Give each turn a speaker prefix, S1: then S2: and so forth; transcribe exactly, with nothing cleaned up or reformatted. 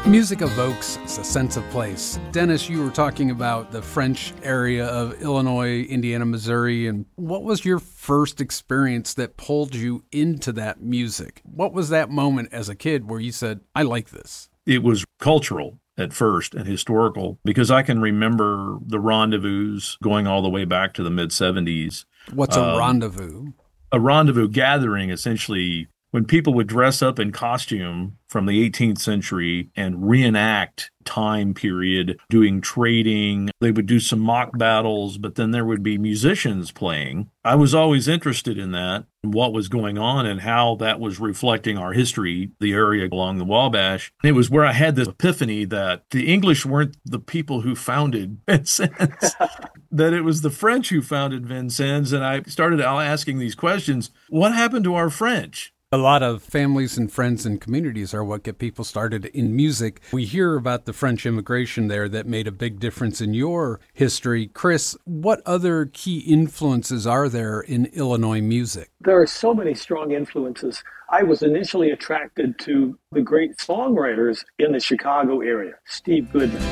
S1: Music evokes a sense of place. Dennis, you were talking about the French area of Illinois, Indiana, Missouri, and what was your first experience that pulled you into that music? What was that moment as a kid where you said, I like this?
S2: It was cultural at first and historical, because I can remember the rendezvous going all the way back to the mid seventies.
S1: What's a
S2: Um,
S1: rendezvous?
S2: A rendezvous gathering, essentially, when people would dress up in costume from the eighteenth century and reenact time period, doing trading. They would do some mock battles, but then there would be musicians playing. I was always interested in that, and what was going on and how that was reflecting our history, the area along the Wabash. It was where I had this epiphany that the English weren't the people who founded Vincennes, that it was the French who founded Vincennes. And I started asking these questions. What happened to our French?
S1: A lot of families and friends and communities are what get people started in music. We hear about the French immigration there that made a big difference in your history. Chris, what other key influences are there in Illinois music?
S3: There are so many strong influences. I was initially attracted to the great songwriters in the Chicago area, Steve Goodman,